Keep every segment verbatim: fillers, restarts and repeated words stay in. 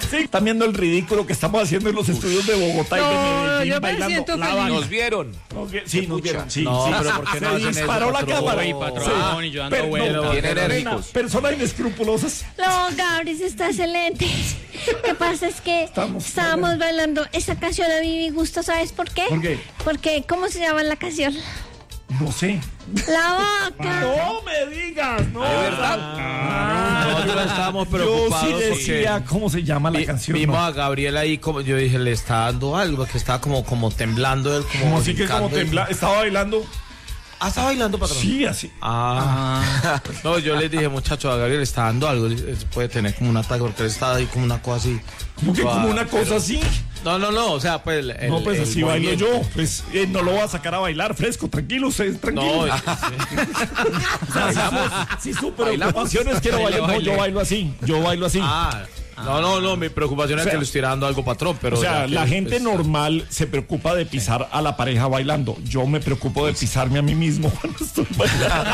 Sí, están viendo el ridículo que estamos haciendo en los estudios de Bogotá No, y de Medellín yo me bailando siento la feliz. vaca. ¿Nos vieron? No, que- sí, nos vieron. Sí, No, sí. pero ¿por qué no Se hacen eso, disparó la patrón? cámara. Uy, patrón, Sí. y yo dando Pero, vuelo. no, Bien Lorena, enérgicos. personas inescrupulosas. No, Gabris está excelente. Lo que pasa es que Estamos- estábamos bailando esa canción a mi gusto, ¿sabes por qué? ¿Por qué? Porque, ¿cómo se llama la canción? No sé. La vaca. No me digas, no. ¿De verdad? Ah, nosotros estábamos Yo preocupados sí decía porque cómo se llama la vi- canción. vimos ¿no? a Gabriel ahí, como yo dije, le está dando algo, que estaba como, como temblando él, como, Como así que como brincando. tembla, estaba bailando. Ah, está bailando, patrón. Sí, así. Ah, no, yo les dije, muchacho, a Gabriel le está dando algo, él puede tener como un ataque porque él está ahí como una cosa así. Como que como Ah, una cosa pero- así. No, no, no, o sea, pues el, No, pues el así bailo movimiento. yo. Pues eh, no lo voy a sacar a bailar fresco, tranquilo, usted, No, tranquilo. es- O sea, digamos, si su preocupación es que no Baila, bailo, no, baile. yo bailo así, yo bailo así. ah, no, no, no, mi preocupación O es sea, que le estoy dando algo, patrón, pero o sea, ya que, la gente pues, normal se preocupa de pisar a la pareja bailando. Yo me preocupo de pisarme a mí mismo cuando estoy bailando.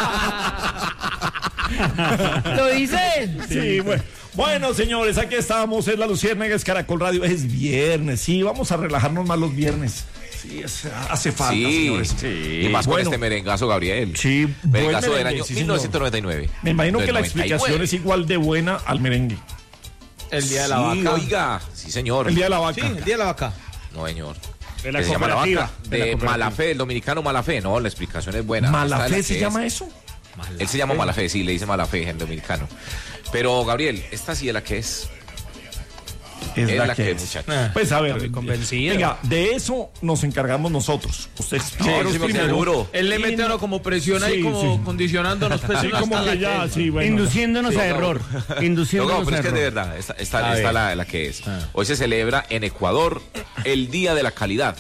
Lo dice él. Sí, bueno. Bueno, señores, aquí estamos, es la Luciérnaga, es Caracol Radio, es viernes, sí, vamos a relajarnos más los viernes. Sí, es- hace falta, Sí. señores. Y más con Bueno. este merengazo, Gabriel. Sí, buen Merengazo del merengue, año sí, mil novecientos noventa y nueve. Me imagino Del que la noventa y nueve. explicación es igual de buena al merengue. el día de la Sí, vaca. oiga. Sí, señor. El día de la vaca. Sí, el día de la vaca. No, señor. De la ¿Qué se llama la cooperativa. vaca? De la De cooperativa. Malafé, el dominicano Malafé. No, la explicación es buena. Esta ¿Malafé es la se que llama es. eso? Él se llama Malafé, sí, le dice Malafé en dominicano. Pero, Gabriel, esta sí es la que es. Es, Es la, la que, que es. es, muchacho. Pues a ver, Está muy convencido. venga, de eso nos encargamos nosotros. Usted Sí, explíquenos sí, primero. seguro. Él le mete a uno como presión ahí, Sí, como sí. condicionándonos. Pues, Sí, hasta como la que ya, que- sí, bueno. Induciéndonos Sí, a no. error. No, Induciéndonos pero a es que es error. de verdad, esta, esta, A esta ver. la, la que es. Ah. Hoy se celebra en Ecuador el Día de la Calidad.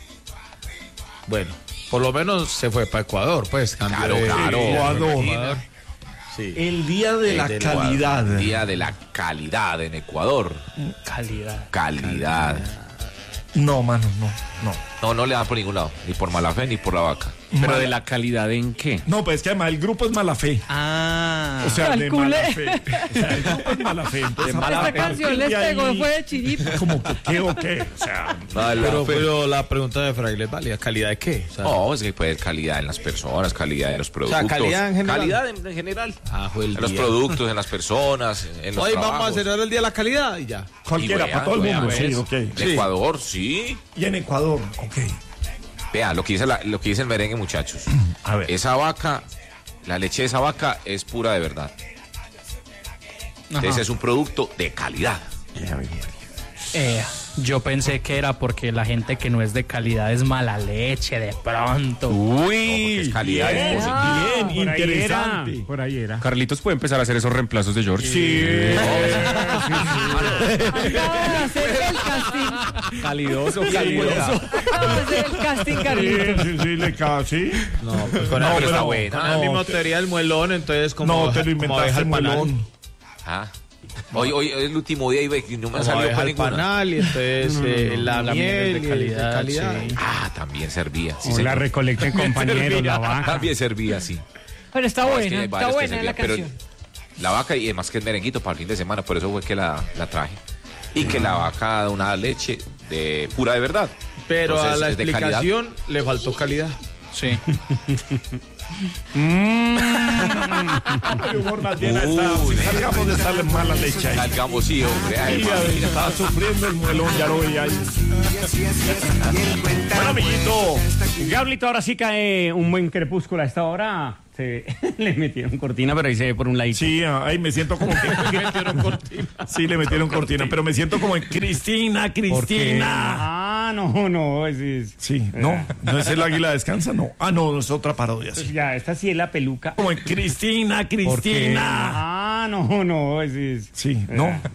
Bueno, por lo menos se fue para Ecuador, pues. cambió Claro, de- claro. Ecuador. Sí. El día de El la del calidad. Ecuador. Día de la calidad en Ecuador. Calidad. Calidad. No, mano, no, no. No, no le da por ningún lado. Ni por Malafé ni por la vaca. Pero Mala- de la calidad en qué? No, pues es que además el grupo es mala fe. Ah. O sea, de Calcule. mala fe. O sea, el grupo es mala fe. Entonces, Esta a partir canción les de pegó, ahí, fue de chiripa. como que qué o qué. O sea, Pero, pero la pregunta de Fraile es válida. ¿Calidad de qué? O sea, No, es que puede haber calidad en las personas, calidad en los productos. calidad en general. Calidad en, en general. Ah, fue el En los día. productos, en las personas, en los Hoy vamos a trabajos. celebrar el Día de la Calidad y ya. cualquiera, Y para todo el vea, mundo. vea, Sí, pues. ok. En Sí. Ecuador, sí. Y en Ecuador, ok. Vea, lo que dice, la- lo que dice el merengue, muchachos. A ver. Esa vaca, la leche de esa vaca es pura de verdad. Ese es un producto de calidad. Eh, yo pensé que era porque la gente que no es de calidad es mala leche, de pronto. Uy, es calidad, es Bien, positiva. bien, Por ahí interesante. era. Por ahí era. Carlitos puede empezar a hacer esos reemplazos de George. Sí. Acaba de hacer el casting. Calidoso, calidoso. Acaba de hacer el casting, Sí, Carlitos. sí, sí, le cae, sí. No, pues con No, el, pero está buena. con la no, misma te- teoría del muelón, entonces como No, te lo como inventaste abeja el al panal. muelón. Ah. Hoy, hoy es el último día y ve que no me Como salió abeja con al ninguna. panal y entonces eh, la, la miel miel de y calidad, calidad. sí. Ah, también servía. Sí, O la señor. recolecten compañeros, la vaca. También servía, sí. Pero está No, es que buena, hay está varios que buena la servían, pero canción. la vaca, y además que es merenguito para el fin de semana, por eso fue que la, la traje. Y que la vaca da una leche de pura de verdad. Pero Entonces, a la es de calidad. explicación le faltó calidad. Sí. El humor más bien está. Uy. Salgamos de estarle mala leche ahí. Salgamos, sí, hombre. Ay, Sí, mami. ya estaba sufriendo el muelón, ya lo veía ahí. Bueno, amiguito. Gablito, ahora sí cae un buen crepúsculo a esta hora. Se le metieron cortina, pero ahí se ve por un ladito. Sí, ahí me siento como que. le metieron cortina. Sí, le metieron cortina, pero me siento como en Cristina, Porque- Cristina. Ah, no, no. ese es, Sí, no, no es el águila descansa, no. Ah, no, no es otra parodia, sí. Ya, esta sí es la peluca. Como en Cristina, Porque- Cristina. Ah, no, no. ese es, Sí, no.